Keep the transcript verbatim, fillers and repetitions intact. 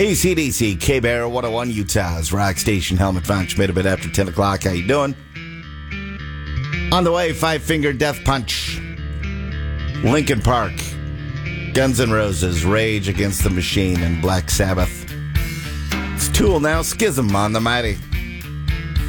A C D C, K-Bear, one oh one, Utah's rock station. Helmet Von Schmidt, a bit after ten o'clock. How you doing? On the way, Five Finger Death Punch. Linkin Park. Guns N' Roses, Rage Against the Machine, and Black Sabbath. It's Tool now, Schism on the Mighty.